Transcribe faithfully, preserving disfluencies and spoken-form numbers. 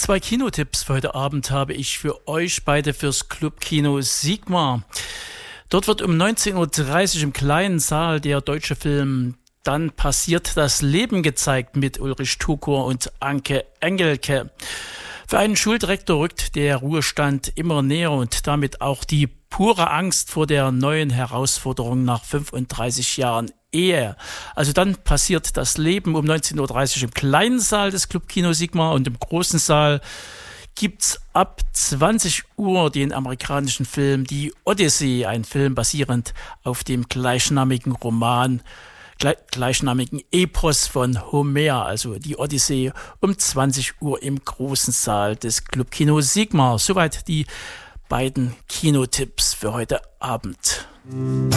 Zwei Kinotipps für heute Abend habe ich für euch beide fürs Clubkino Sigma. Dort wird um neunzehn Uhr dreißig im kleinen Saal der deutsche Film Dann passiert das Leben gezeigt mit Ulrich Tukur und Anke Engelke. Für einen Schuldirektor rückt der Ruhestand immer näher und damit auch die pure Angst vor der neuen Herausforderung nach fünfunddreißig Jahren Ehe. Also dann passiert das Leben um neunzehn Uhr dreißig im kleinen Saal des Clubkino Sigma und im großen Saal gibt's ab zwanzig Uhr den amerikanischen Film Die Odyssee, ein Film basierend auf dem gleichnamigen Roman, gleichnamigen Epos von Homer, also Die Odyssee, um zwanzig Uhr im großen Saal des Clubkino Sigma. Soweit die beiden Kinotipps für heute Abend.